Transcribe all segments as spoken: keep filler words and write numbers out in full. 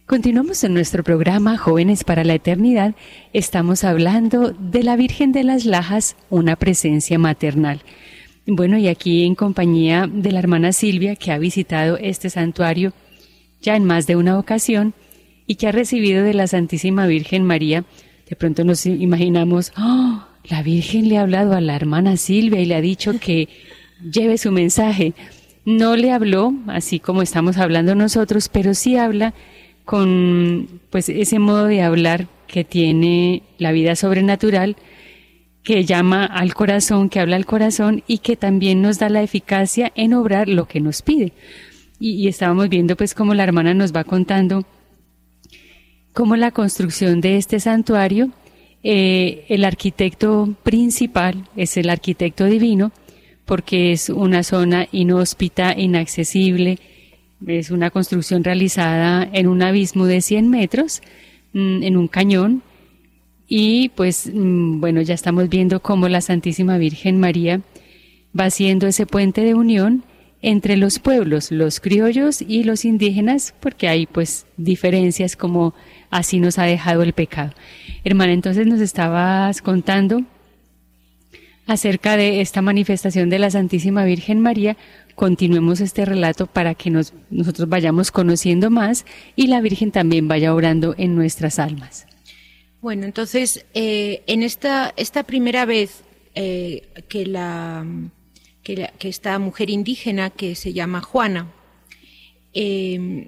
Continuamos en nuestro programa Jóvenes para la Eternidad. Estamos hablando de la Virgen de las Lajas, una presencia maternal. Bueno, y aquí en compañía de la hermana Silvia, que ha visitado este santuario ya en más de una ocasión y que ha recibido de la Santísima Virgen María. De pronto nos imaginamos, ¡oh! La Virgen le ha hablado a la hermana Silvia y le ha dicho que lleve su mensaje. No le habló, así como estamos hablando nosotros, pero sí habla con pues ese modo de hablar que tiene la vida sobrenatural, que llama al corazón, que habla al corazón y que también nos da la eficacia en obrar lo que nos pide. Y, y estábamos viendo pues cómo la hermana nos va contando cómo la construcción de este santuario, eh, el arquitecto principal es el arquitecto divino, porque es una zona inhóspita, inaccesible. Es una construcción realizada en un abismo de cien metros, en un cañón, y pues, bueno, ya estamos viendo cómo la Santísima Virgen María va haciendo ese puente de unión entre los pueblos, los criollos y los indígenas, porque hay pues diferencias como así nos ha dejado el pecado. Hermana, entonces nos estabas contando acerca de esta manifestación de la Santísima Virgen María. Continuemos este relato para que nos, nosotros vayamos conociendo más y la Virgen también vaya obrando en nuestras almas. Bueno, entonces, eh, en esta, esta primera vez eh, que, la, que, la, que esta mujer indígena, que se llama Juana, eh,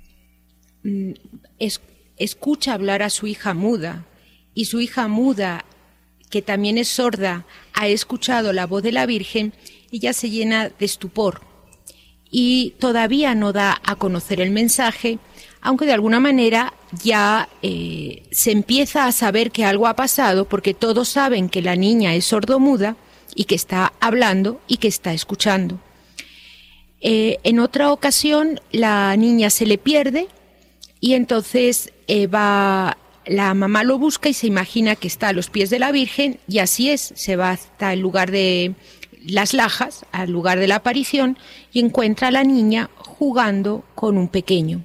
es, escucha hablar a su hija muda, y su hija muda, que también es sorda, ha escuchado la voz de la Virgen, ella se llena de estupor y todavía no da a conocer el mensaje, aunque de alguna manera ya eh, se empieza a saber que algo ha pasado, porque todos saben que la niña es sordomuda y que está hablando y que está escuchando. Eh, en otra ocasión la niña se le pierde y entonces eh, va, la mamá lo busca y se imagina que está a los pies de la Virgen, y así es, se va hasta el lugar de Las Lajas, al lugar de la aparición, y encuentra a la niña jugando con un pequeño.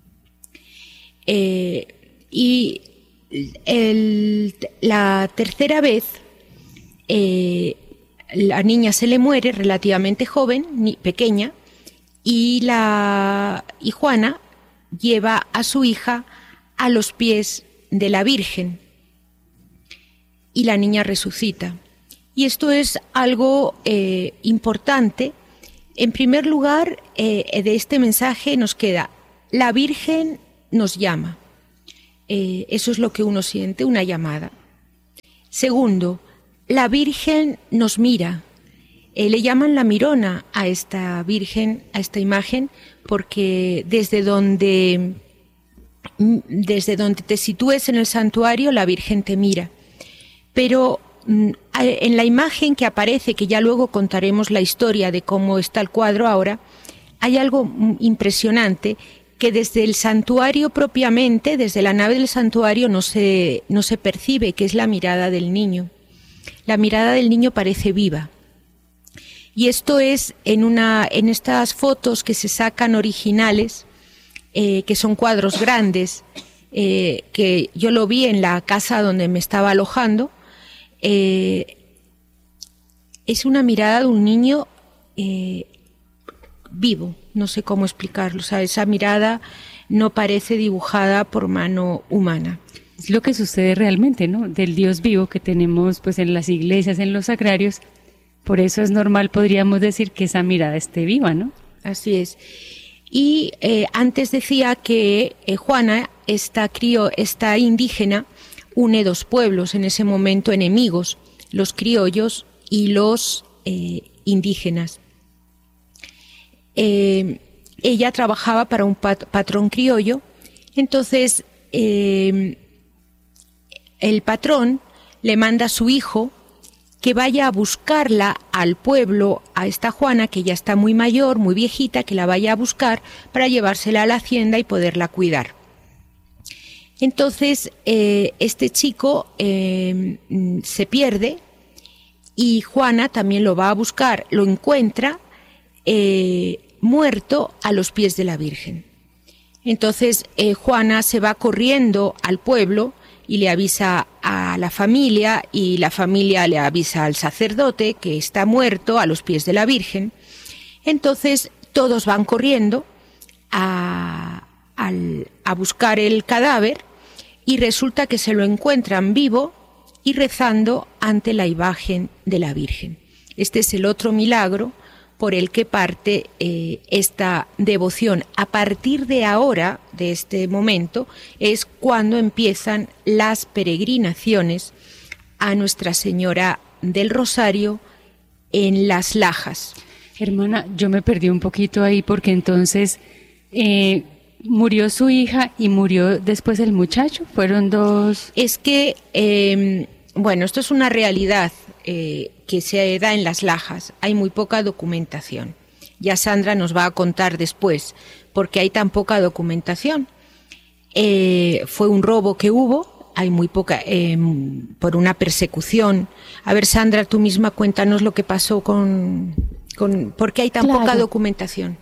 Eh, y el, la tercera vez, eh, la niña se le muere relativamente joven, ni, pequeña, y, la, y Juana lleva a su hija a los pies de la Virgen, y la niña resucita. Y esto es algo eh, importante. En primer lugar, eh, de este mensaje nos queda: la Virgen nos llama. Eh, eso es lo que uno siente, una llamada. Segundo, la Virgen nos mira. Eh, le llaman la mirona a esta Virgen, a esta imagen, porque desde donde, desde donde te sitúes en el santuario, la Virgen te mira. Pero en la imagen que aparece, que ya luego contaremos la historia de cómo está el cuadro ahora, hay algo impresionante que desde el santuario propiamente, desde la nave del santuario, no se, no se percibe, que es la mirada del niño. La mirada del niño parece viva. Y esto es en, una, en estas fotos que se sacan originales, eh, que son cuadros grandes, eh, que yo lo vi en la casa donde me estaba alojando. Eh, es una mirada de un niño eh, vivo, no sé cómo explicarlo, o sea, esa mirada no parece dibujada por mano humana. Es lo que sucede realmente, ¿no? Del Dios vivo que tenemos pues en las iglesias, en los sagrarios. Por eso es normal, podríamos decir, que esa mirada esté viva, ¿no? Así es. Y eh, antes decía que eh, Juana, esta, crío, esta indígena, une dos pueblos en ese momento enemigos, los criollos y los eh, indígenas. Eh, ella trabajaba para un pat patrón criollo, entonces eh, el patrón le manda a su hijo que vaya a buscarla al pueblo, a esta Juana, que ya está muy mayor, muy viejita, que la vaya a buscar para llevársela a la hacienda y poderla cuidar. Entonces, eh, este chico eh, se pierde y Juana también lo va a buscar, lo encuentra eh, muerto a los pies de la Virgen. Entonces eh, Juana se va corriendo al pueblo y le avisa a la familia, y la familia le avisa al sacerdote que está muerto a los pies de la Virgen. Entonces todos van corriendo a, a, a buscar el cadáver, y resulta que se lo encuentran vivo y rezando ante la imagen de la Virgen. Este es el otro milagro por el que parte eh, esta devoción. A partir de ahora, de este momento, es cuando empiezan las peregrinaciones a Nuestra Señora del Rosario en Las Lajas. Hermana, yo me perdí un poquito ahí, porque entonces eh, murió su hija y murió después el muchacho. Fueron dos... Es que, eh, bueno, esto es una realidad eh, que se da en Las Lajas. Hay muy poca documentación. Ya Sandra nos va a contar después por qué hay tan poca documentación. Eh, fue un robo que hubo, hay muy poca, eh, por una persecución. A ver, Sandra, tú misma cuéntanos lo que pasó con... con ¿por qué hay tan Claro. poca documentación?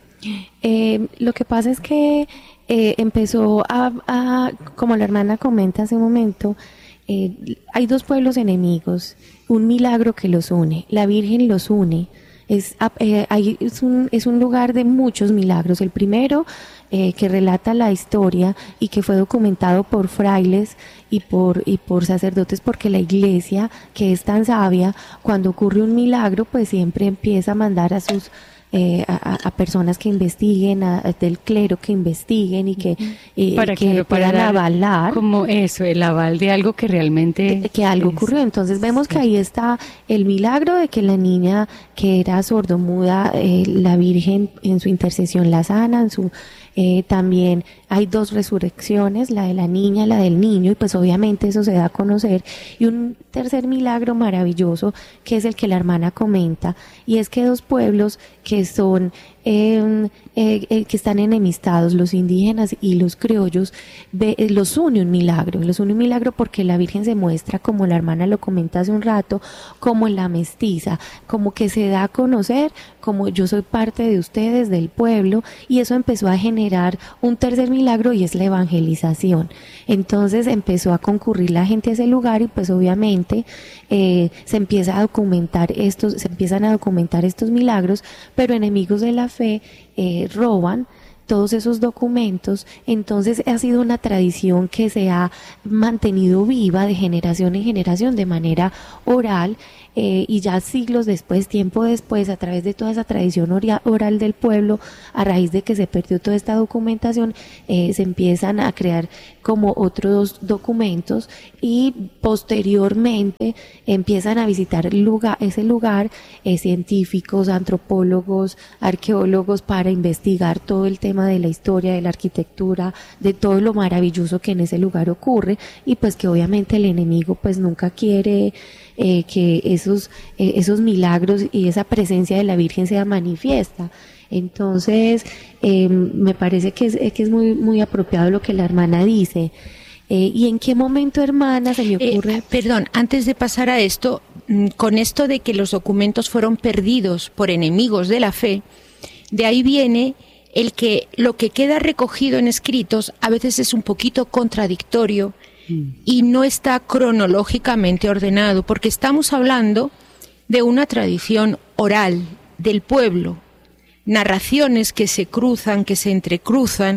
Eh, lo que pasa es que eh, empezó a, a, como la hermana comenta hace un momento, eh, hay dos pueblos enemigos, un milagro que los une, la Virgen los une. Es, eh, hay, es, un, es un lugar de muchos milagros. El primero, eh, que relata la historia y que fue documentado por frailes y por, y por sacerdotes, porque la iglesia, que es tan sabia, cuando ocurre un milagro, pues siempre empieza a mandar a sus Eh, a, a personas que investiguen, a, a del clero que investiguen y que, eh, para que, que puedan avalar como eso, el aval de algo que realmente que, que algo es, ocurrió. Entonces vemos sí. que ahí está el milagro de que la niña que era sordomuda, eh, la Virgen en su intercesión la sana, en su eh, también hay dos resurrecciones, la de la niña, la del niño, y pues obviamente eso se da a conocer. Y un tercer milagro maravilloso, que es el que la hermana comenta, y es que dos pueblos que son eh, eh, eh, que están enemistados, los indígenas y los criollos, ve, eh, los une un milagro, los une un milagro porque la Virgen se muestra, como la hermana lo comenta hace un rato, como la mestiza, como que se da a conocer, como yo soy parte de ustedes, del pueblo, y eso empezó a generar un tercer milagro, y es la evangelización. Entonces empezó a concurrir la gente a ese lugar, y pues obviamente eh, se empieza a documentar estos, se empiezan a documentar estos milagros, pero enemigos de la fe eh, roban todos esos documentos. Entonces ha sido una tradición que se ha mantenido viva de generación en generación de manera oral, eh, y ya siglos después, tiempo después, a través de toda esa tradición oral del pueblo, a raíz de que se perdió toda esta documentación, eh, se empiezan a crear como otros documentos, y posteriormente empiezan a visitar el lugar, ese lugar eh, científicos, antropólogos, arqueólogos, para investigar todo el tema de la historia, de la arquitectura, de todo lo maravilloso que en ese lugar ocurre, y pues que obviamente el enemigo pues nunca quiere eh, que esos, eh, esos milagros y esa presencia de la Virgen sea manifiesta. Entonces eh, me parece que es, que es muy, muy apropiado lo que la hermana dice. Eh, ¿Y en qué momento, hermana, se me ocurre? Eh, perdón, antes de pasar a esto, con esto de que los documentos fueron perdidos por enemigos de la fe, de ahí viene el que lo que queda recogido en escritos a veces es un poquito contradictorio mm. y no está cronológicamente ordenado, porque estamos hablando de una tradición oral del pueblo, narraciones que se cruzan, que se entrecruzan,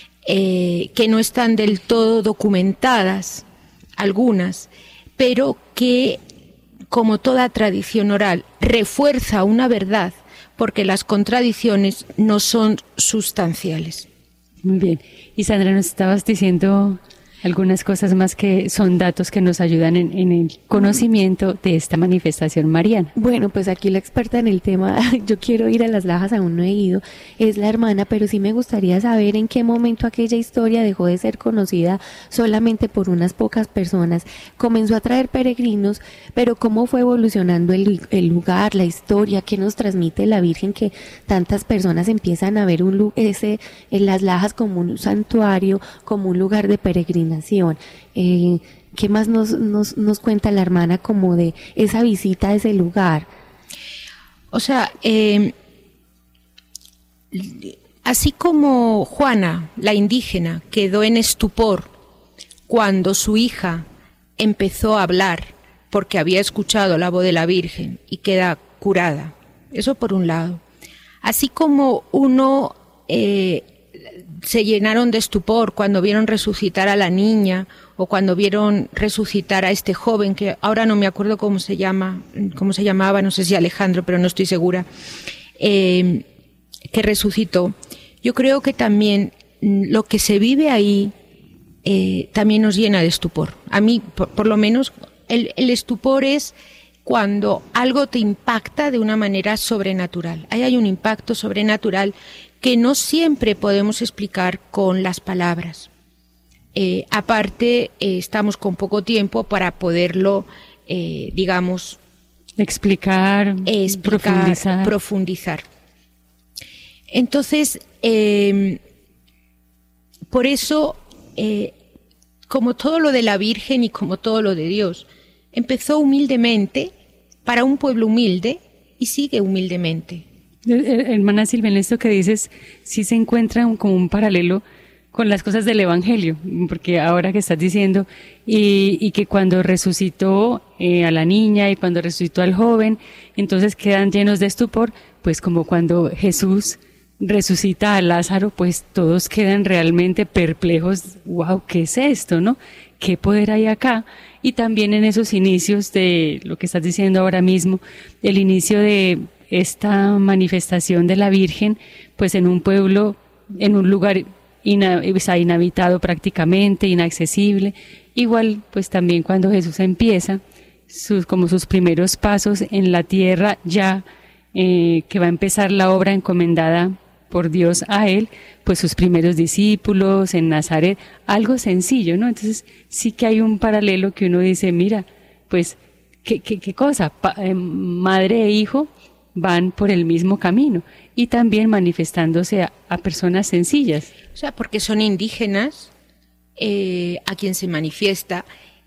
eh, que no están del todo documentadas, algunas, pero que, como toda tradición oral, refuerza una verdad, porque las contradicciones no son sustanciales. Muy bien. Y Sandra, nos estabas diciendo algunas cosas más que son datos que nos ayudan en, en el conocimiento de esta manifestación mariana. Bueno, pues aquí la experta en el tema, yo quiero ir a Las Lajas, aún no he ido, es la hermana, pero sí me gustaría saber en qué momento aquella historia dejó de ser conocida solamente por unas pocas personas, comenzó a traer peregrinos, pero cómo fue evolucionando el, el lugar, la historia, qué nos transmite la Virgen, que tantas personas empiezan a ver un, ese, en Las Lajas como un santuario, como un lugar de peregrinación. Eh, ¿Qué más nos, nos, nos cuenta la hermana como de esa visita a ese lugar? O sea, eh, así como Juana, la indígena, quedó en estupor cuando su hija empezó a hablar porque había escuchado la voz de la Virgen y queda curada. Eso por un lado. Así como uno eh, se llenaron de estupor cuando vieron resucitar a la niña o cuando vieron resucitar a este joven, que ahora no me acuerdo cómo se llama, cómo se llamaba, no sé si Alejandro, pero no estoy segura, eh, que resucitó. Yo creo que también lo que se vive ahí eh, también nos llena de estupor. A mí, por, por lo menos, el, el estupor es cuando algo te impacta de una manera sobrenatural. Ahí hay un impacto sobrenatural que no siempre podemos explicar con las palabras. Eh, aparte, eh, estamos con poco tiempo para poderlo, eh, digamos, explicar, eh, explicar profundizar. profundizar. Entonces, eh, por eso, eh, como todo lo de la Virgen y como todo lo de Dios, empezó humildemente, para un pueblo humilde, y sigue humildemente. Hermana Silvia, en esto que dices, sí se encuentra un, como un paralelo con las cosas del Evangelio, porque ahora que estás diciendo, y, y que cuando resucitó eh, a la niña y cuando resucitó al joven, entonces quedan llenos de estupor, pues como cuando Jesús resucita a Lázaro, pues todos quedan realmente perplejos. Wow, ¿qué es esto, no? ¿Qué poder hay acá? Y también en esos inicios de lo que estás diciendo ahora mismo, el inicio de esta manifestación de la Virgen, pues en un pueblo, en un lugar ina, o sea, inhabitado prácticamente, inaccesible. Igual, pues también cuando Jesús empieza sus, como sus primeros pasos en la tierra, ya eh, que va a empezar la obra encomendada por Dios a él, pues sus primeros discípulos en Nazaret, algo sencillo, ¿no? Entonces sí que hay un paralelo que uno dice, mira, pues, ¿qué, qué, qué cosa? Pa, eh, madre e hijo van por el mismo camino y también manifestándose a, a personas sencillas. O sea, porque son indígenas eh, a quien se manifiesta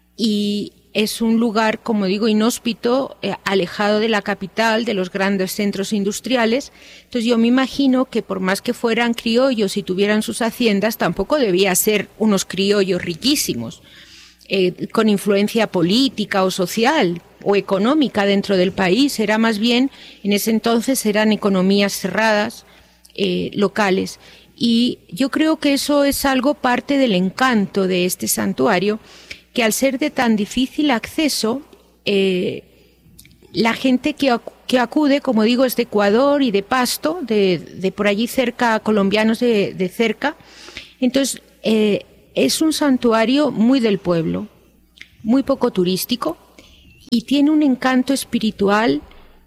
y es un lugar, como digo, inhóspito, eh, alejado de la capital, de los grandes centros industriales. Entonces yo me imagino que por más que fueran criollos y tuvieran sus haciendas, tampoco debía ser unos criollos riquísimos, eh, con influencia política o social o económica dentro del país. Era más bien, en ese entonces eran economías cerradas, eh, locales. Y yo creo que eso es algo parte del encanto de este santuario, que al ser de tan difícil acceso, eh, la gente que, que acude, como digo, es de Ecuador y de Pasto, de, de por allí cerca, colombianos de, de cerca. Entonces, eh, es un santuario muy del pueblo, muy poco turístico, y tiene un encanto espiritual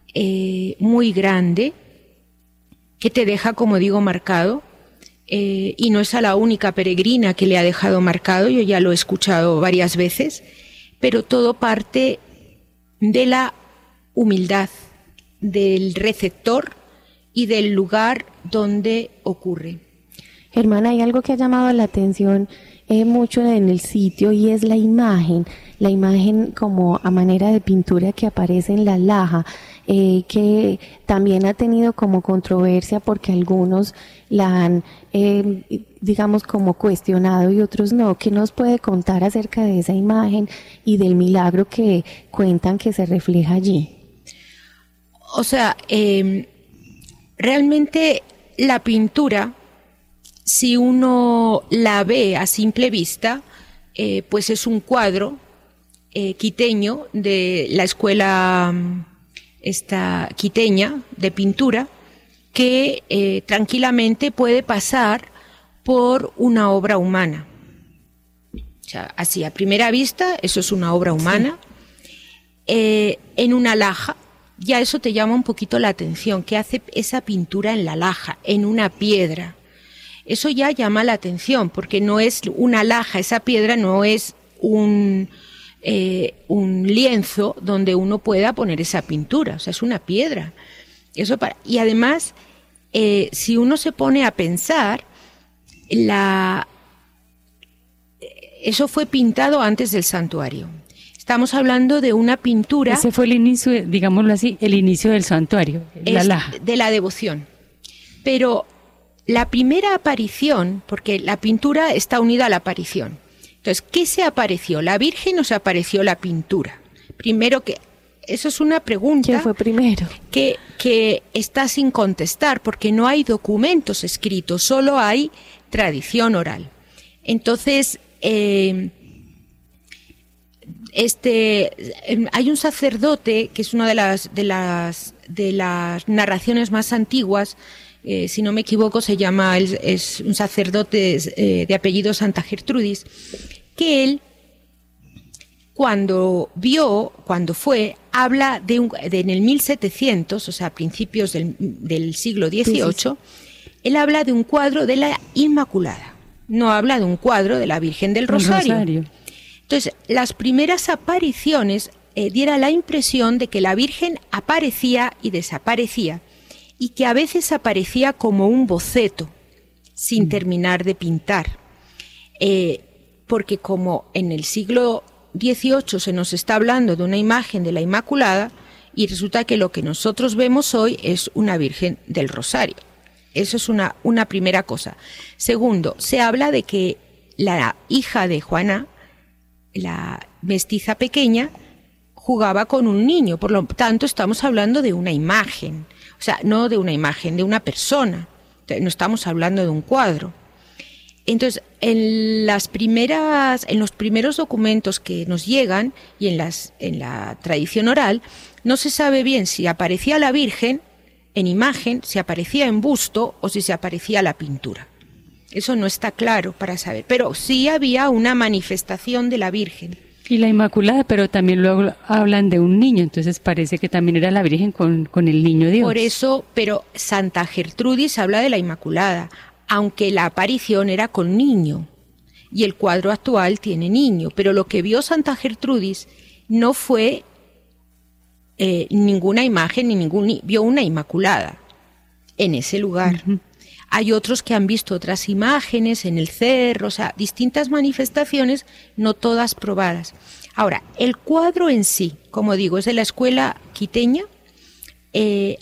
eh, muy grande, que te deja, como digo, marcado. Eh, y no es a la única peregrina que le ha dejado marcado, yo ya lo he escuchado varias veces, pero todo parte de la humildad del receptor y del lugar donde ocurre. Hermana, hay algo que ha llamado la atención eh, mucho en el sitio y es la imagen, la imagen como a manera de pintura que aparece en la laja, eh, que también ha tenido como controversia porque algunos la han, eh, digamos, como cuestionado y otros no. ¿Qué nos puede contar acerca de esa imagen y del milagro que cuentan que se refleja allí? O sea, eh, realmente la pintura, si uno la ve a simple vista, eh, pues es un cuadro eh, quiteño de la escuela esta quiteña de pintura que eh, tranquilamente puede pasar por una obra humana. O sea, así a primera vista, eso es una obra humana. Sí. Eh, en una laja, ya eso te llama un poquito la atención, ¿qué hace esa pintura en la laja, en una piedra? Eso ya llama la atención, porque no es una laja, esa piedra no es un, eh, un lienzo donde uno pueda poner esa pintura, o sea, es una piedra. Eso para, y además, eh, si uno se pone a pensar, la, eso fue pintado antes del santuario. Estamos hablando de una pintura... Ese fue el inicio, digámoslo así, el inicio del santuario, la laja. De la devoción. Pero la primera aparición, porque la pintura está unida a la aparición. Entonces, ¿qué se apareció? ¿La Virgen o se apareció la pintura? Primero que, eso es una pregunta. ¿Quién fue primero? Que, que está sin contestar, porque no hay documentos escritos, solo hay tradición oral. Entonces, eh, este, hay un sacerdote que es una de las, de las, de las narraciones más antiguas. Eh, si no me equivoco, se llama, es, es un sacerdote eh, de apellido Santa Gertrudis, que él, cuando vio, cuando fue, habla de, un, de en el mil setecientos, o sea, a principios del, del siglo dieciocho, sí, sí, sí. Él habla de un cuadro de la Inmaculada, no habla de un cuadro de la Virgen del Rosario. Rosario. Entonces, las primeras apariciones eh, diera la impresión de que la Virgen aparecía y desaparecía, y que a veces aparecía como un boceto, sin mm. terminar de pintar. Eh, porque como en el siglo dieciocho se nos está hablando de una imagen de la Inmaculada, y resulta que lo que nosotros vemos hoy es una Virgen del Rosario. Eso es una, una primera cosa. Segundo, se habla de que la hija de Juana, la mestiza pequeña, jugaba con un niño, por lo tanto estamos hablando de una imagen. O sea, no de una imagen, de una persona. No estamos hablando de un cuadro. Entonces, en las primeras, en los primeros documentos que nos llegan y en las, en la tradición oral, no se sabe bien si aparecía la Virgen en imagen, si aparecía en busto o si se aparecía la pintura. Eso no está claro para saber, pero sí había una manifestación de la Virgen. Y la Inmaculada, pero también luego hablan de un niño, entonces parece que también era la Virgen con, con el niño Dios. Por eso, pero Santa Gertrudis habla de la Inmaculada, aunque la aparición era con niño, y el cuadro actual tiene niño, pero lo que vio Santa Gertrudis no fue eh, ninguna imagen, ni ningún, vio una Inmaculada en ese lugar. Uh-huh. Hay otros que han visto otras imágenes en el cerro, o sea, distintas manifestaciones, no todas probadas. Ahora, el cuadro en sí, como digo, es de la escuela quiteña, eh,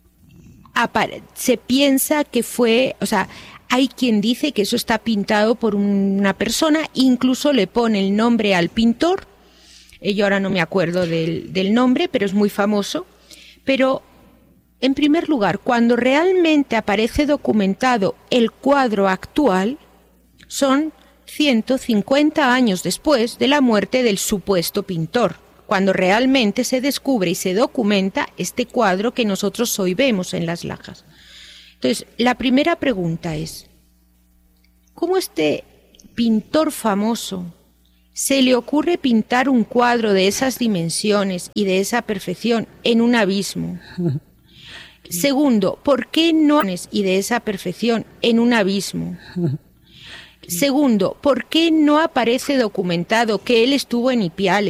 se piensa que fue, o sea, hay quien dice que eso está pintado por una persona, incluso le pone el nombre al pintor, eh, yo ahora no me acuerdo del, del nombre, pero es muy famoso, pero... En primer lugar, cuando realmente aparece documentado el cuadro actual, son ciento cincuenta años después de la muerte del supuesto pintor, cuando realmente se descubre y se documenta este cuadro que nosotros hoy vemos en Las Lajas. Entonces, la primera pregunta es, ¿cómo este pintor famoso se le ocurre pintar un cuadro de esas dimensiones y de esa perfección en un abismo? Segundo, ¿por qué no y de esa perfección en un abismo? Segundo, ¿por qué no aparece documentado que él estuvo en Ipiales?